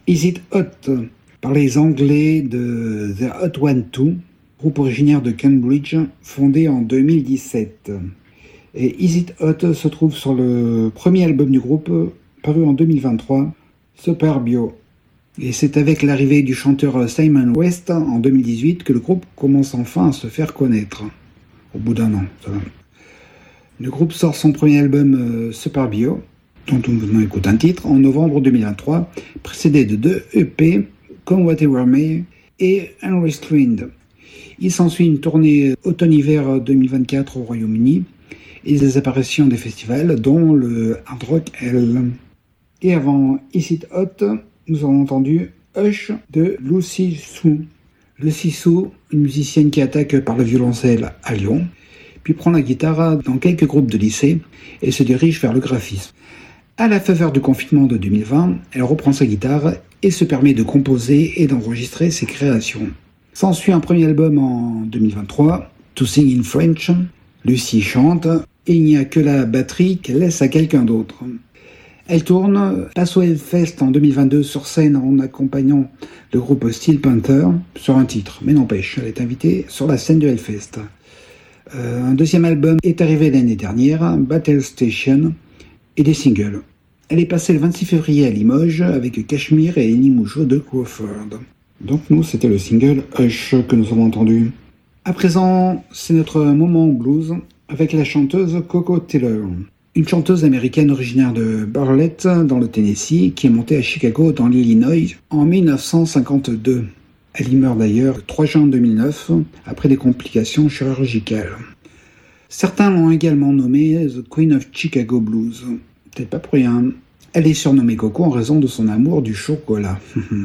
Is It Hot par les Anglais de The Hot One 2, groupe originaire de Cambridge, fondé en 2017. Et Is It Hot se trouve sur le premier album du groupe, paru en 2023, Super Bio. Et c'est avec l'arrivée du chanteur Simon West en 2018 que le groupe commence enfin à se faire connaître. Au bout d'un an, ça va. Le groupe sort son premier album Super Bio, dont on écoute un titre, en novembre 2023, précédé de 2 EP, Come Whatever May et Unrestrained. Il s'ensuit une tournée automne-hiver 2024 au Royaume-Uni et des apparitions des festivals, dont le Hard Rock Hell. Et avant Is It Hot, nous avons entendu Hush de Lucy Sue. Lucy Sue, une musicienne qui attaque par le violoncelle à Lyon, puis prend la guitare dans quelques groupes de lycée et se dirige vers le graphisme. À la faveur du confinement de 2020, elle reprend sa guitare et se permet de composer et d'enregistrer ses créations. S'ensuit un premier album en 2023, To Sing in French. Lucy chante et il n'y a que la batterie qu'elle laisse à quelqu'un d'autre. Elle tourne, passe au Hellfest en 2022 sur scène en accompagnant le groupe Steel Panther sur un titre, mais n'empêche, elle est invitée sur la scène du Hellfest. Un deuxième album est arrivé l'année dernière, Battle Station, et des singles. Elle est passée le 26 février à Limoges avec Cachemire et Lenny Mouchot de Crawford. Donc nous, c'était le single Hush que nous avons entendu. À présent, c'est notre moment blues avec la chanteuse Coco Taylor. Une chanteuse américaine originaire de Burlette, dans le Tennessee, qui est montée à Chicago, dans l'Illinois, en 1952. Elle y meurt d'ailleurs le 3 juin 2009, après des complications chirurgicales. Certains l'ont également nommée The Queen of Chicago Blues. Peut-être pas pour rien. Elle est surnommée Coco en raison de son amour du chocolat.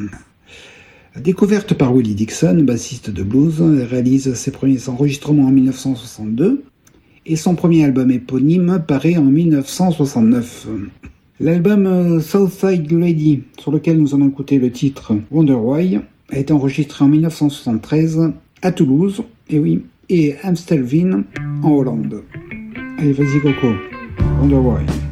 Découverte par Willie Dixon, bassiste de blues, elle réalise ses premiers enregistrements en 1962 et son premier album éponyme paraît en 1969. L'album Southside Lady, sur lequel nous allons écouter le titre Wonder Why, a été enregistré en 1973 à Toulouse, et Amstelveen en Hollande. Allez, vas-y Coco, Wonder Why.